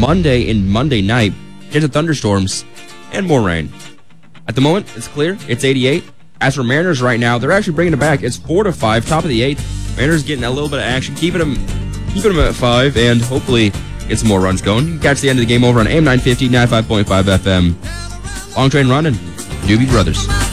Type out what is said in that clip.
Monday and Monday night into thunderstorms and more rain. At the moment, it's clear. It's 88. As for Mariners right now, they're actually bringing it back. It's 4-5, top of the 8th. Mariners getting a little bit of action, keeping them at 5, and hopefully get some more runs going. You can catch the end of the game over on AM 950, 95.5 FM. Long Train Running, Doobie Brothers.